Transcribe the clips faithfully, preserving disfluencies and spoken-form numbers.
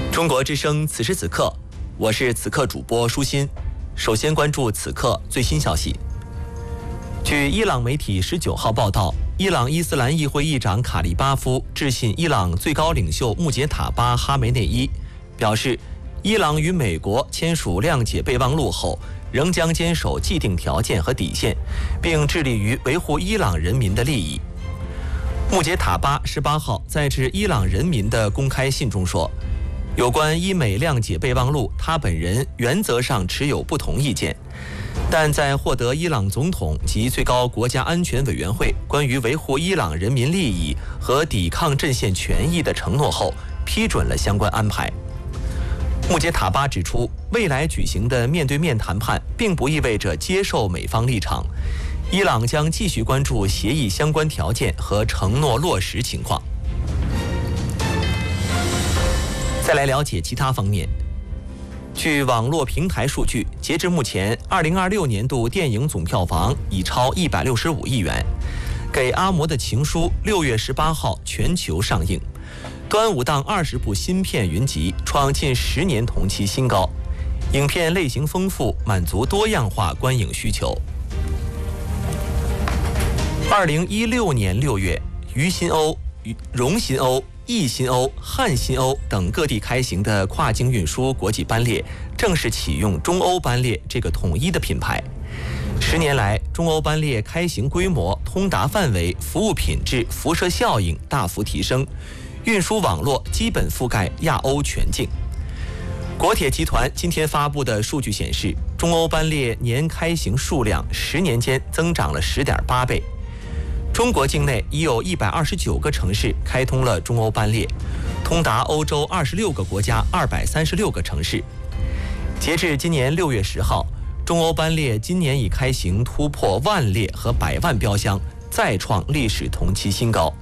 中国之声此时此刻，我是此刻主播舒心。首先关注此刻最新消息。据伊朗媒体十九号报道，伊朗伊斯兰议会议长卡利巴夫致信伊朗最高领袖穆杰塔巴·哈梅内伊，表示伊朗与美国签署谅解备忘录后，仍将坚守既定条件和底线，并致力于维护伊朗人民的利益。穆杰塔巴十八号在致伊朗人民的公开信中说，有关伊美谅解备忘录，他本人原则上持有不同意见，但在获得伊朗总统及最高国家安全委员会关于维护伊朗人民利益和抵抗阵线权益的承诺后，批准了相关安排。穆杰塔巴指出，未来举行的面对面谈判并不意味着接受美方立场，伊朗将继续关注协议相关条件和承诺落实情况。再来了解其他方面。据网络平台数据，截至目前，二零二六年度电影总票房已超一百六十五亿元。给阿嬷的情书六月十八号全球上映，端午档二十部新片云集，创近十年同期新高。影片类型丰富，满足多样化观影需求。二零一六年六月，于新欧、荣新欧、易新欧、汉新欧等各地开行的跨境运输国际班列正式启用中欧班列这个统一的品牌。十年来，中欧班列开行规模、通达范围、服务品质、辐射效应大幅提升，运输网络基本覆盖亚欧全境。国铁集团今天发布的数据显示，中欧班列年开行数量十年间增长了 十点八倍。中国境内已有一百二十九个城市开通了中欧班列，通达欧洲二十六个国家二百三十六个城市。截至今年六月十号，中欧班列今年已开行突破万列和百万标箱，再创历史同期新高。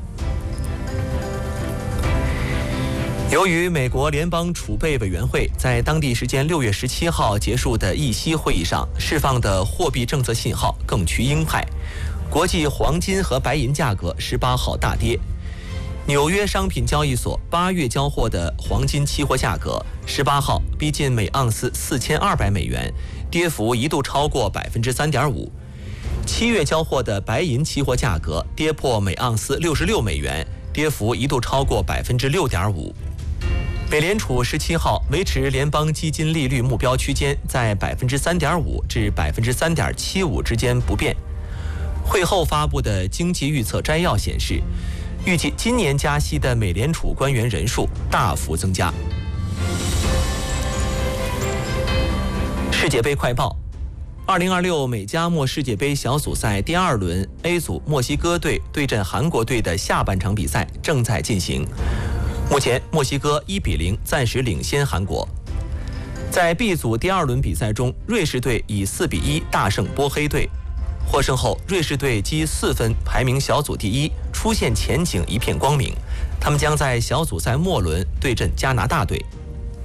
由于美国联邦储备委员会在当地时间六月十七号结束的议息会议上释放的货币政策信号更趋鹰派，国际黄金和白银价格十八号大跌。纽约商品交易所八月交货的黄金期货价格十八号逼近每盎司四千二百美元，跌幅一度超过百分之三点五。七月交货的白银期货价格跌破每盎司六十六美元，跌幅一度超过百分之六点五。美联储十七号维持联邦基金利率目标区间在百分之三点五至百分之三点七五之间不变。会后发布的经济预测摘要显示，预计今年加息的美联储官员人数大幅增加。世界杯快报：二零二六美加墨世界杯小组赛第二轮 A 组墨西哥队对阵韩国队的下半场比赛正在进行。目前，墨西哥一比零暂时领先韩国。在 B 组第二轮比赛中，瑞士队以四比一大胜波黑队。获胜后，瑞士队积四分，排名小组第一，出现前景一片光明。他们将在小组赛末轮对阵加拿大队。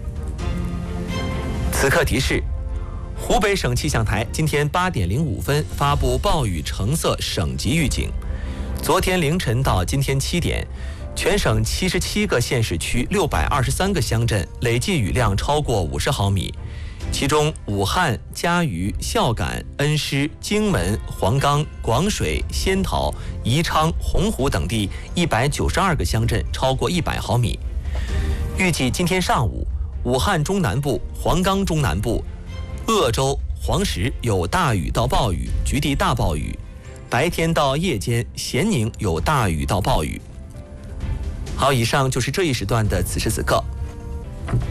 此刻提示：湖北省气象台今天八点零五分发布暴雨橙色省级预警。昨天凌晨到今天七点，全省七十七个县市区六百二十三个乡镇累计雨量超过五十毫米。其中，武汉、嘉鱼、孝感、恩施、荆门、黄冈、广水、仙桃、宜昌、洪湖等地一百九十二个乡镇超过一百毫米。预计今天上午，武汉中南部、黄冈中南部、鄂州、黄石有大雨到暴雨，局地大暴雨；白天到夜间，咸宁有大雨到暴雨。好，以上就是这一时段的此时此刻。